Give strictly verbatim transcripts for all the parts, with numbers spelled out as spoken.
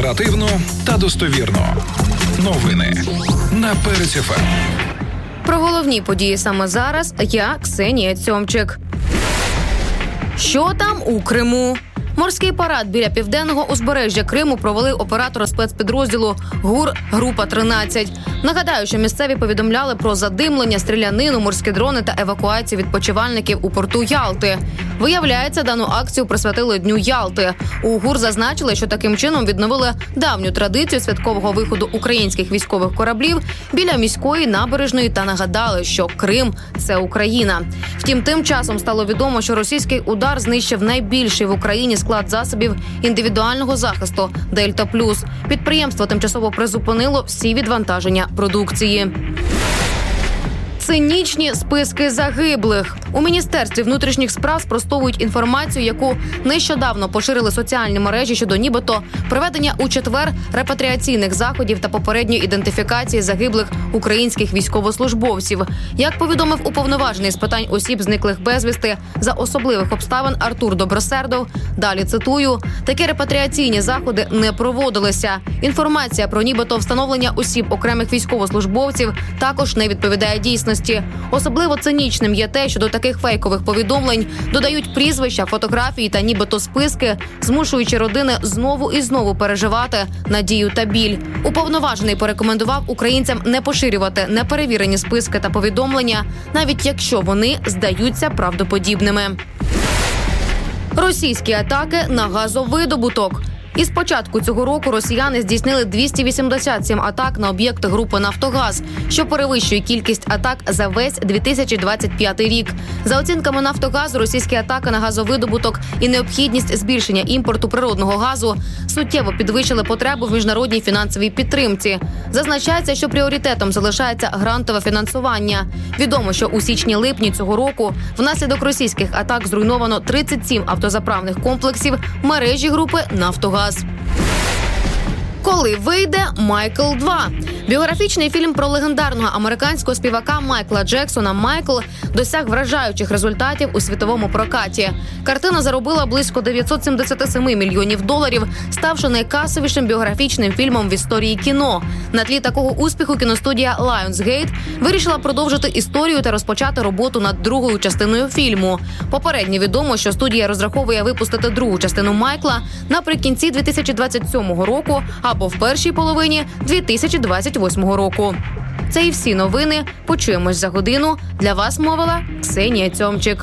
Оперативно та достовірно. Новини на Перець еф ем. Про головні події саме зараз я, Ксенія Цьомчик. Що там у Криму? Морський парад біля південного узбережжя Криму провели оператори спецпідрозділу ГУР «Група тринадцять». Нагадаю, що місцеві повідомляли про задимлення, стрілянину, морські дрони та евакуацію відпочивальників у порту Ялти. Виявляється, дану акцію присвятили Дню Ялти. У ГУР зазначили, що таким чином відновили давню традицію святкового виходу українських військових кораблів біля міської набережної та нагадали, що Крим – це Україна. Втім, тим часом стало відомо, що російський удар знищив найбільший в Україні склад засобів індивідуального захисту «Дельта Плюс». Підприємство тимчасово призупинило всі відвантаження продукції. Цинічні списки загиблих. У Міністерстві внутрішніх справ спростовують інформацію, яку нещодавно поширили соціальні мережі щодо нібито проведення у четвер репатріаційних заходів та попередньої ідентифікації загиблих українських військовослужбовців. Як повідомив уповноважений з питань осіб, зниклих безвісти за особливих обставин Артур Добросердов, далі цитую, такі репатріаційні заходи не проводилися. Інформація про нібито встановлення осіб окремих військовослужбовців також не відповідає дійсності. Особливо цинічним є те, що до таких фейкових повідомлень додають прізвища, фотографії та нібито списки, змушуючи родини знову і знову переживати надію та біль. Уповноважений порекомендував українцям не поширювати неперевірені списки та повідомлення, навіть якщо вони здаються правдоподібними. Російські атаки на газовидобуток. Із початку цього року росіяни здійснили двісті вісімдесят сім атак на об'єкти групи «Нафтогаз», що перевищує кількість атак за весь дві тисячі двадцять п'ятий рік. За оцінками «Нафтогазу», російські атаки на газовидобуток і необхідність збільшення імпорту природного газу суттєво підвищили потребу в міжнародній фінансовій підтримці. Зазначається, що пріоритетом залишається грантове фінансування. Відомо, що у січні-липні цього року внаслідок російських атак зруйновано тридцять сім автозаправних комплексів мережі групи «Нафтогаз». Коли вийде «Майкл два». Біографічний фільм про легендарного американського співака Майкла Джексона «Майкл» досяг вражаючих результатів у світовому прокаті. Картина заробила близько дев'ятсот сімдесят сім мільйонів доларів, ставши найкасовішим біографічним фільмом в історії кіно. На тлі такого успіху кіностудія Lionsgate вирішила продовжити історію та розпочати роботу над другою частиною фільму. Попередньо відомо, що студія розраховує випустити другу частину «Майкла» наприкінці дві тисячі двадцять сьомого року або в першій половині дві тисячі двадцять восьмого року. Це і всі новини. Почуємось за годину. Для вас мовила Ксенія Цьомчик.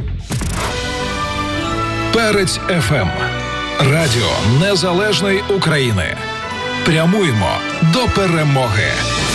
Перець еф ем. Радіо Незалежної України. Прямуємо до перемоги.